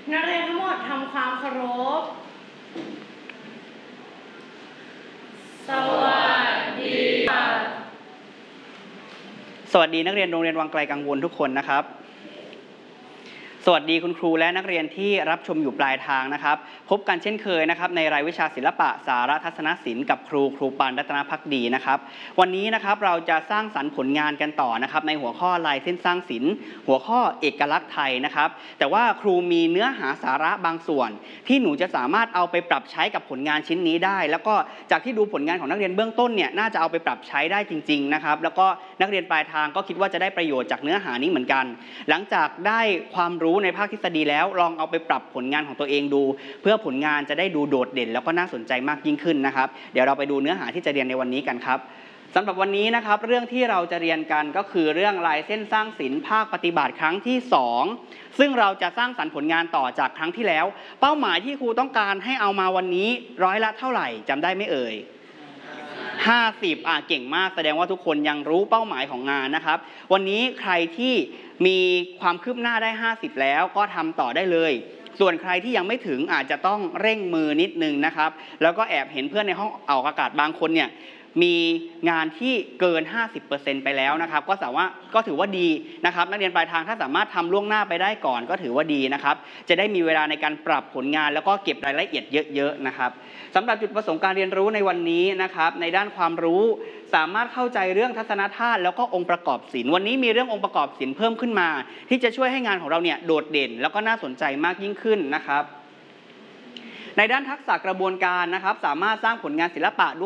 นักเรียนทั้งหมดทำความเคารพสวัสดีค่ะสวัสดีนักเรียนโรงเรียนวังไกลกังวลทุกคนนะครับสวัสดีคุณครูและนักเรียนที่รับชมอยู่ปลายทางนะครับพบกันเช่นเคยนะครับในรายวิชาศิลปะสารทัศนศิลป์กับครูปานรัตนภักดีนะครับวันนี้นะครับเราจะสร้างสรรค์ผลงานกันต่อนะครับในหัวข้อลายเส้นสร้างศิลป์หัวข้อเอกลักษณ์ไทยนะครับแต่ว่าครูมีเนื้อหาสาระบางส่วนที่หนูจะสามารถเอาไปปรับใช้กับผลงานชิ้นนี้ได้แล้วก็จากที่ดูผลงานของนักเรียนเบื้องต้นเนี่ยน่าจะเอาไปปรับใช้ได้จริงๆนะครับแล้วก็นักเรียนปลายทางก็คิดว่าจะได้ประโยชน์จากเนื้อหานี้เหมือนกันหลังจากได้ความรู้ในภาคทฤษฎีแล้วลองเอาไปปรับผลงานของตัวเองดูเพื่อผลงานจะได้ดูโดดเด่นแล้วก็น่าสนใจมากยิ่งขึ้นนะครับเดี๋ยวเราไปดูเนื้อหาที่จะเรียนในวันนี้กันครับสำหรับวันนี้นะครับเรื่องที่เราจะเรียนกันก็คือเรื่องลายเส้นสร้างศิลป์ภาคปฏิบัติครั้งที่2ซึ่งเราจะสร้างสรรค์ผลงานต่อจากครั้งที่แล้วเป้าหมายที่ครูต้องการให้เอามาวันนี้ร้อยละเท่าไหร่จำได้ไหมเอ่ย50เก่งมากแสดงว่าทุกคนยังรู้เป้าหมายของงานนะครับวันนี้ใครที่มีความคืบหน้าได้50แล้วก็ทำต่อได้เลยส่วนใครที่ยังไม่ถึงอาจจะต้องเร่งมือนิดนึงนะครับแล้วก็แอบเห็นเพื่อนในห้องออกอากาศบางคนเนี่ยมีงานที่เกิน 50% ไปแล้วนะครับก็ถือว่าดีนะครับนักเรียนปลายทางถ้าสามารถทำล่วงหน้าไปได้ก่อนก็ถือว่าดีนะครับจะได้มีเวลาในการปรับผลงานแล้วก็เก็บรายละเอียดเยอะๆนะครับสำหรับจุดประสงค์การเรียนรู้ในวันนี้นะครับในด้านความรู้สามารถเข้าใจเรื่องทัศนธาตุแล้วก็องค์ประกอบศิลป์วันนี้มีเรื่ององค์ประกอบศิลป์เพิ่มขึ้นมาที่จะช่วยให้งานของเราเนี่ยโดดเด่นแล้วก็น่าสนใจมากยิ่งขึ้นนะครับในด้านทักษะกระบวนการนะครับสามารถสร้างผลงานศิลปะ